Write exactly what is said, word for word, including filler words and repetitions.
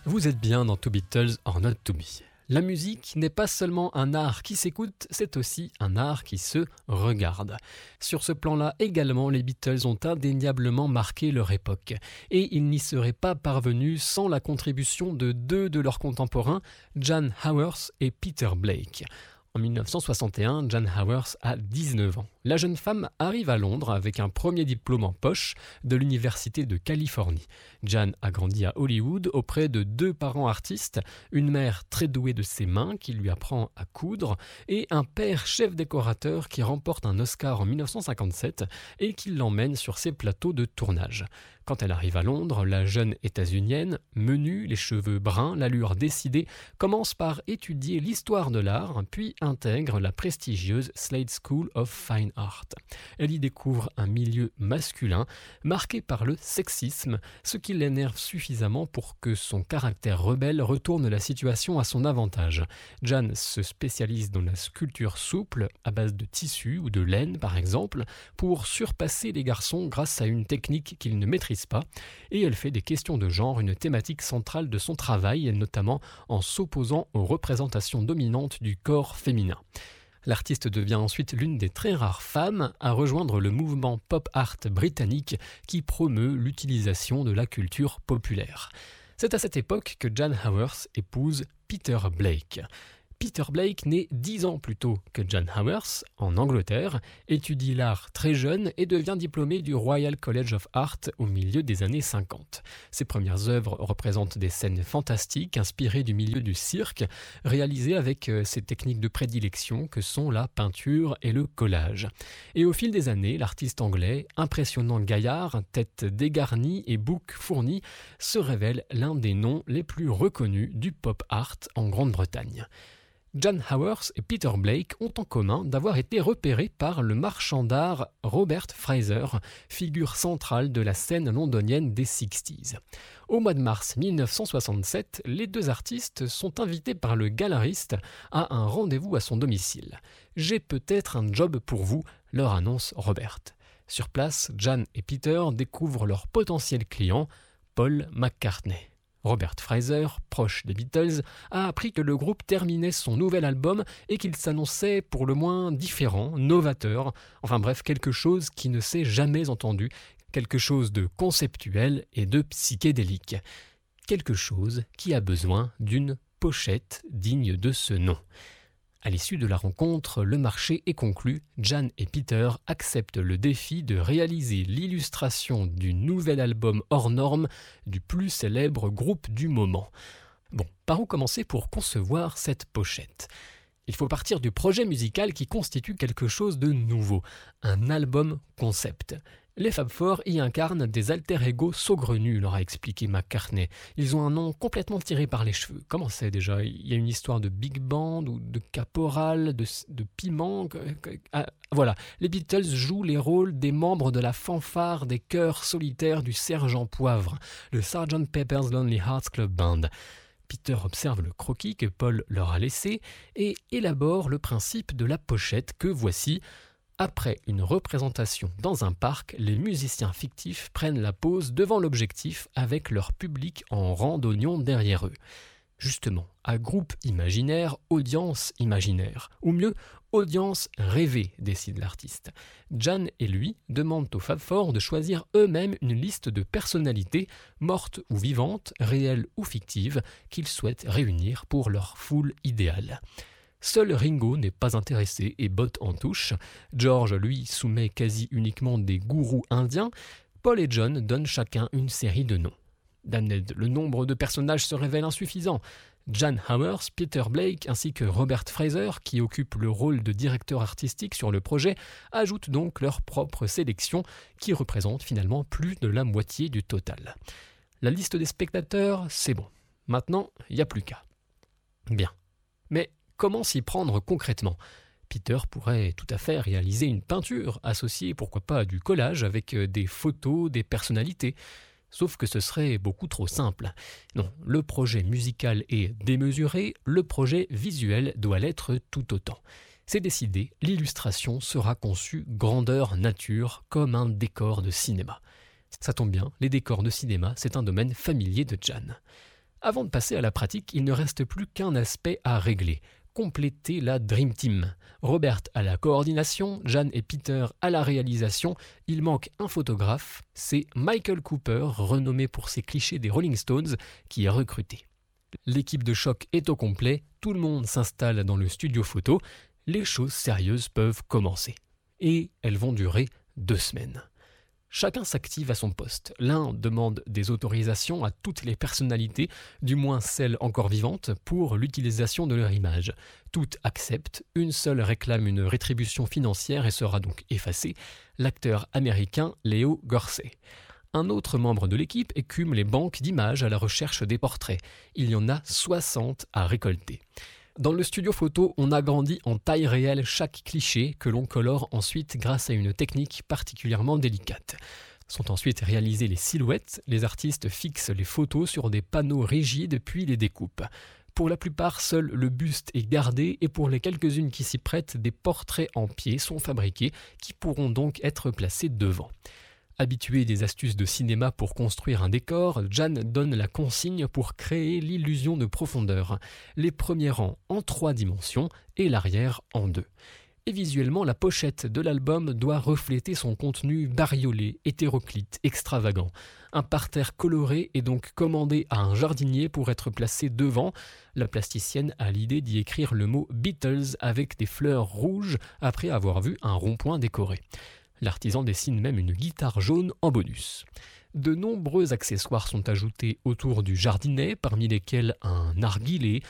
Vous êtes bien dans To Beatles or Not To Be. La musique n'est pas seulement un art qui s'écoute, c'est aussi un art qui se regarde. Sur ce plan-là également, les Beatles ont indéniablement marqué leur époque. Et ils n'y seraient pas parvenus sans la contribution de deux de leurs contemporains, Jan Howard et Peter Blake. En dix-neuf cent soixante et un, Jan Howard a dix-neuf ans. La jeune femme arrive à Londres avec un premier diplôme en poche de l'Université de Californie. Jan a grandi à Hollywood auprès de deux parents artistes, une mère très douée de ses mains qui lui apprend à coudre et un père chef décorateur qui remporte un Oscar en dix-neuf cent cinquante-sept et qui l'emmène sur ses plateaux de tournage. Quand elle arrive à Londres, la jeune états-unienne, menue, les cheveux bruns, l'allure décidée, commence par étudier l'histoire de l'art, puis intègre la prestigieuse Slade School of Fine Art. Elle y découvre un milieu masculin marqué par le sexisme, ce qui l'énerve suffisamment pour que son caractère rebelle retourne la situation à son avantage. Jan se spécialise dans la sculpture souple, à base de tissu ou de laine par exemple, pour surpasser les garçons grâce à une technique qu'il ne maîtrise pas, et elle fait des questions de genre une thématique centrale de son travail, notamment en s'opposant aux représentations dominantes du corps féminin. L'artiste devient ensuite l'une des très rares femmes à rejoindre le mouvement pop art britannique qui promeut l'utilisation de la culture populaire. C'est à cette époque que Jan Howard épouse Peter Blake. Peter Blake naît dix ans plus tôt que Jan Howard, en Angleterre, étudie l'art très jeune et devient diplômé du Royal College of Art au milieu des années cinquante. Ses premières œuvres représentent des scènes fantastiques inspirées du milieu du cirque, réalisées avec ses techniques de prédilection que sont la peinture et le collage. Et au fil des années, l'artiste anglais, impressionnant gaillard, tête dégarnie et bouc fourni, se révèle l'un des noms les plus reconnus du pop art en Grande-Bretagne. Jan Howard et Peter Blake ont en commun d'avoir été repérés par le marchand d'art Robert Fraser, figure centrale de la scène londonienne des sixties. Au mois de mars dix-neuf cent soixante-sept, les deux artistes sont invités par le galeriste à un rendez-vous à son domicile. « J'ai peut-être un job pour vous », leur annonce Robert. Sur place, Jan et Peter découvrent leur potentiel client, Paul McCartney. Robert Fraser, proche des Beatles, a appris que le groupe terminait son nouvel album et qu'il s'annonçait pour le moins différent, novateur, enfin bref, quelque chose qui ne s'est jamais entendu, quelque chose de conceptuel et de psychédélique. Quelque chose qui a besoin d'une pochette digne de ce nom. À l'issue de la rencontre, le marché est conclu. Jan et Peter acceptent le défi de réaliser l'illustration du nouvel album hors norme du plus célèbre groupe du moment. Bon, par où commencer pour concevoir cette pochette ? Il faut partir du projet musical qui constitue quelque chose de nouveau, un album concept. Les Fab Four y incarnent des alter-ego saugrenus, leur a expliqué McCartney. Ils ont un nom complètement tiré par les cheveux. Comment c'est déjà ? Il y a une histoire de big band ou de caporal, de, de piment. Ah, voilà, les Beatles jouent les rôles des membres de la fanfare des chœurs solitaires du Sergent Poivre, le sergeant Pepper's Lonely Hearts Club Band. Peter observe le croquis que Paul leur a laissé et élabore le principe de la pochette que voici. Après une représentation dans un parc, les musiciens fictifs prennent la pose devant l'objectif avec leur public en rang d'oignons derrière eux. Justement, à groupe imaginaire, audience imaginaire. Ou mieux, audience rêvée, décide l'artiste. Jan et lui demandent aux Fab Four de choisir eux-mêmes une liste de personnalités, mortes ou vivantes, réelles ou fictives, qu'ils souhaitent réunir pour leur foule idéale. Seul Ringo n'est pas intéressé et botte en touche. George, lui, soumet quasi uniquement des gourous indiens. Paul et John donnent chacun une série de noms. Damned, le nombre de personnages se révèle insuffisant. Jan Howard, Peter Blake ainsi que Robert Fraser, qui occupe le rôle de directeur artistique sur le projet, ajoutent donc leur propre sélection qui représente finalement plus de la moitié du total. La liste des spectateurs, c'est bon. Maintenant, il n'y a plus qu'à. Bien. Mais comment s'y prendre concrètement ? Peter pourrait tout à fait réaliser une peinture, associée pourquoi pas à du collage avec des photos, des personnalités. Sauf que ce serait beaucoup trop simple. Non, le projet musical est démesuré, le projet visuel doit l'être tout autant. C'est décidé, l'illustration sera conçue grandeur nature, comme un décor de cinéma. Ça tombe bien, les décors de cinéma, c'est un domaine familier de Jan. Avant de passer à la pratique, il ne reste plus qu'un aspect à régler. Compléter la Dream Team. Robert à la coordination, Jan et Peter à la réalisation. Il manque un photographe, c'est Michael Cooper, renommé pour ses clichés des Rolling Stones, qui est recruté. L'équipe de choc est au complet, tout le monde s'installe dans le studio photo, les choses sérieuses peuvent commencer. Et elles vont durer deux semaines. Chacun s'active à son poste. L'un demande des autorisations à toutes les personnalités, du moins celles encore vivantes, pour l'utilisation de leur image. Toutes acceptent, une seule réclame une rétribution financière et sera donc effacée, l'acteur américain Leo Gorsey. Un autre membre de l'équipe écume les banques d'images à la recherche des portraits. Il y en a soixante à récolter. Dans le studio photo, on agrandit en taille réelle chaque cliché que l'on colore ensuite grâce à une technique particulièrement délicate. Sont ensuite réalisées les silhouettes, les artistes fixent les photos sur des panneaux rigides puis les découpent. Pour la plupart, seul le buste est gardé et pour les quelques-unes qui s'y prêtent, des portraits en pied sont fabriqués qui pourront donc être placés devant. Habitué des astuces de cinéma pour construire un décor, Jan donne la consigne pour créer l'illusion de profondeur. Les premiers rangs en trois dimensions et l'arrière en deux. Et visuellement, la pochette de l'album doit refléter son contenu bariolé, hétéroclite, extravagant. Un parterre coloré est donc commandé à un jardinier pour être placé devant. La plasticienne a l'idée d'y écrire le mot Beatles avec des fleurs rouges après avoir vu un rond-point décoré. L'artisan dessine même une guitare jaune en bonus. De nombreux accessoires sont ajoutés autour du jardinet, parmi lesquels un narguilé,